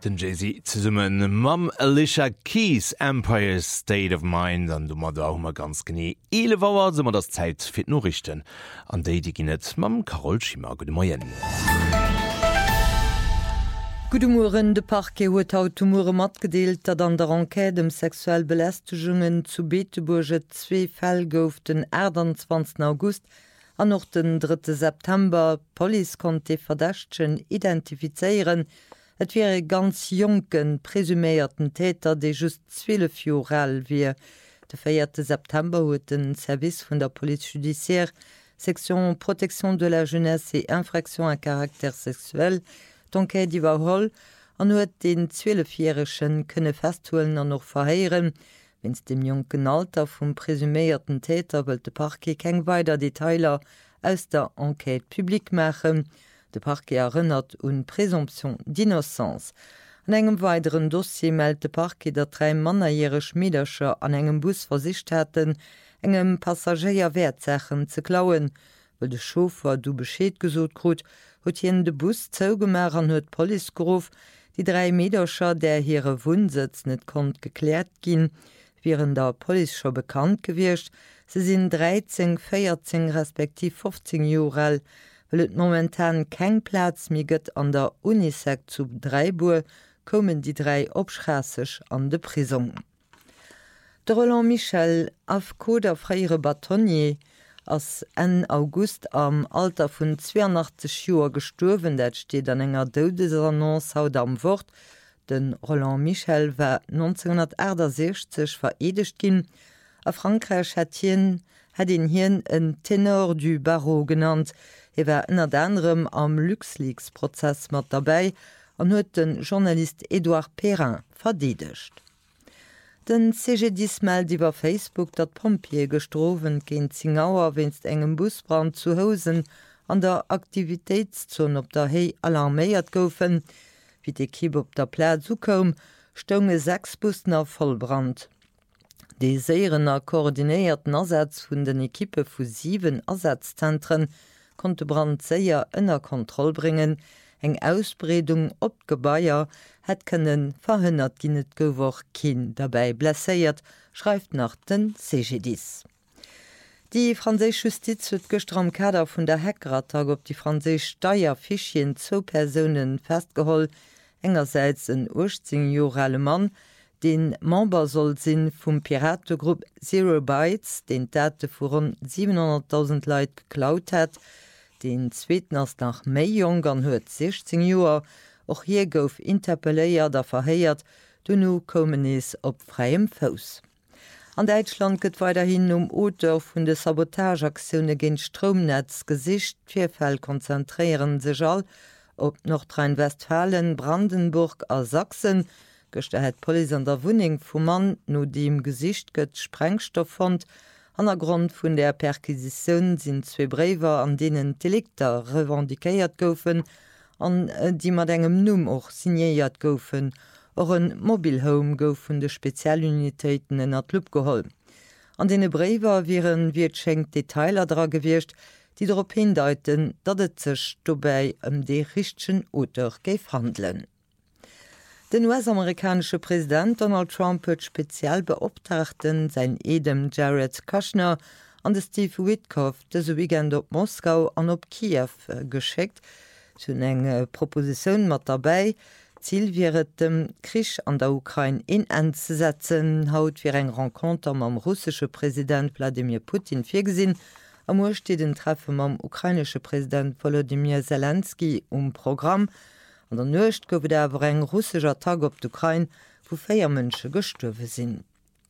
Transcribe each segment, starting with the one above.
den Jay-Z zu summen Mam Alicia Keys Empire State of Mind an du mat auch mal ganz genie ele Wawer simmer das Zeit fit nur richten an déi die ginnet Mam Carol Schimmer Gu Moien. Gudemuren de Parke huet Automure mat gedeelt, dat an der Enquête dem sexuell Belästegungen zu Beeteburge 2 Fäll gouf den 20. August an noch den 3. September Police konnte Verdächtchen identifizeieren. Et wäre ganz jungen presüméierten Täter, déi just 12 Jahre wie. De 4. September huet den Service vun der Police Judiciaire Section Protection de la Jeunesse et Infraction à Caractère Sexuel d'Enquête iwwerholl an huet den 12-jährigen kënne festholen an noch verheieren. Wenns dem jungen Alter vum presüméierten Täter wëlt de Parquet keng weiter Detailer aus der Enquête publik machen. De Parquet erinnert un Präsumption d'innocence. An engem weiteren Dossier meldt de Parquet, dat 3 mannerjährech Mädelscher an engem Bus versicht hätten, engem Passagier Wertsachen ze klauen. Weil de Chauffeur du Bescheid gesot krut, huet hien de Bus zougemer an huet Police gerufen. Die 3 Mädelscher, der hire Wohnsitz net kont geklärt ginn, wären der Police schon bekannt gewircht. Se sind 13, 14 respektiv 15 Jahre alt, weil et momentan kein Platz mi gëtt an der Unisec zu Dreibuhr, kommen die 3 opschrassig an de Prison. De Roland Michel, Afko der Freire Batonnier, ass en August am Alter vun 82 Joer gestorwen, dat steht an enger Dodesannonce haut am Wort. Den Roland Michel war 1968 veredigt ginn. A Frankreich hat ihn en Tenor du Barreau genannt. War ënner anderem am LuxLeaks-Prozess mat dabei an huet den Journalist Edouard Perrin verdedigt. Den CG10 meldt iwwer Facebook, dat Pompier gestrowen géint Zingauer winst engem Busbrand zu Hosen an der Aktivitätszone op der Hei alarméiert goufen. Wie de Kipp op der Plä zukom, stonge 6 Busner vollbrand. De séierener koordinéierten Ersatz vun den Ekippe vu 7 Ersatzzentren konnte Brand séier ënner Kontroll bringen, eng Ausbreedung op Gebaier het kënnen verhënnert ginnet gowoch kin dabei blesséiert, schreift nach den CG10. Die Franzésch Justiz huet gestern am Kader vun der Hackeratag op die Franzésch Steierfischien 2 Personen festgeholl, engerseits en 18 Jahre Mann, den Member soll sinn vum Pirategrupp Zero Bytes, den Täte vu rund 700.000 Leiit geklaut hat. Den zweeten ass nach méi jong an huet 16 Joer, och hier gouf interpelléiert der verhéiert, du no kommen is op freiem Fous. An Deutschland gëtt weiterhin Oter vun de Sabotageaktionune géint Stromnetz gesicht, 4 Fäll konzentrieren sech all op Nordrhein-Westfalen, Brandenburg a Sachsen. Gestern hat Polizei an der Wohnung vom Mann no dem Gesicht gëtt Sprengstoff fand. An der Grund vun der Perquisition sind 2 Brewer, an denen Delikter revendikéiert goufen, an die mat engem Numm och signéiert goufen. Auch ein Mobilhome gouf vun de Spezialunitéiten ennner Lupp geholl. An dene Brewer wären schenkt Detailer dra gewircht, die darauf hindeuten, dat et sech dobei de richchten Oter geif handeln. Den US-amerikanische Präsident Donald Trump huet Spezialbeobtrachten sein Edem Jared Kushner an de Steve Witkoff dese Weekend op Moskau an op Kiew geschickt. Zun eng Proposition mat dabei, Ziel wäret dem Krisch an der Ukraine in End zu setzen, haut wie eng Rencontre am russische Präsident Wladimir Putin virgesinn, am steht den Treffen am ukrainische Präsident Volodymyr Zelensky Programm. An der Nøcht gouf awer eng russischer Tag op d'Ukraine, wo 4 Mënsche gestorwe sinn.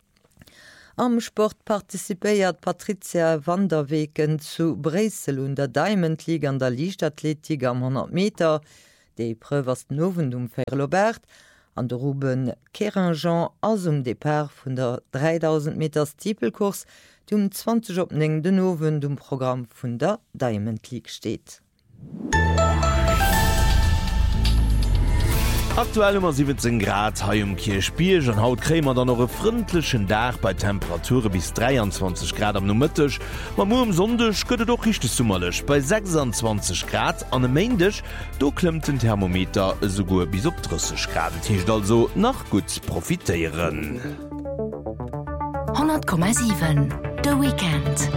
Am Sport partizipéiert Patricia Vanderweken zu Bresel und der Diamond League an der Lichtathletik am 100 Meter, déi prewers Nowen 4 Lobert, an der Ruben Kerenjean as Depart vun der 3000 Meter Stiepelkurs, die 20 op den Nowen Programm vun der Diamond League steht. Aktuell immer 17 Grad ha um Kirchspiel und haut krämer dann noch frindlichen Dach bei Temperature bis 23 Grad am Nummtisch. Man mu am Sonndech gëtt doch richtig summerlech bei 26 Grad an dem Mainndech, do klemmt den Thermometer sogur bis op 30 Grad. Hicht also nach gut profitieren. 100,7 The Weekend.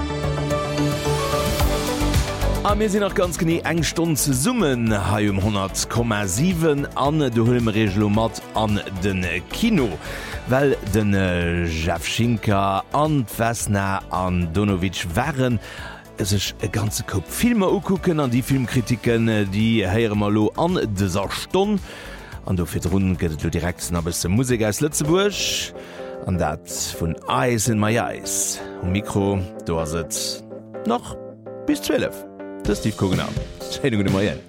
Mir sinn noch ganz genie eng Stunde ze summen ha 100,7 an de Hulmreglo mat an den Kino, well den Jawschinka an Vesna an Donowitsch waren sech e ganze Kopf Filme ukucken an die Filmkritiken, die heiere mal lo an deser Stunde an do fir runden gët du direkt na bis Musik aus Lützeburg an dat vun Eis in my Eis. Mikro do se noch bis 12. Das ist die Kugel. Schöne gute Morgen.